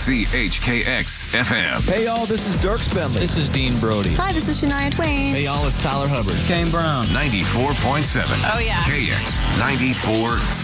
WCHKX FM. Hey, y'all, this is Dirk Bentley. This is Dean Brody. Hi, this is Shania Twain. Hey, y'all, it's Tyler Hubbard. Kane Brown. 94.7. Oh, yeah. KX 94.